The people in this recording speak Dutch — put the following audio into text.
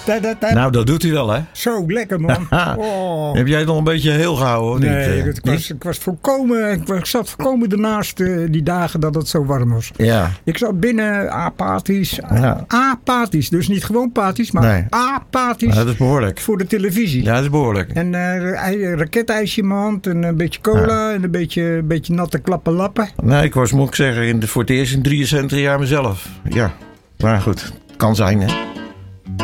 Nou, dat doet hij wel, hè? Zo, lekker man. Oh. Heb jij het nog een beetje heel gehouden, of Nee, niet? ik zat volkomen ernaast die dagen dat het zo warm was. Ja. Ik zat binnen apathisch. Ja. Apathisch, dus niet gewoon pathisch, maar apathisch. Ja, dat is behoorlijk. Voor de televisie. Ja, dat is behoorlijk. En raketijsje in mijn hand en een beetje cola en een beetje natte klappen lappen. Nee, ik was, moet ik zeggen, voor het eerst in 73 jaar mezelf. Ja, maar goed, kan zijn, hè?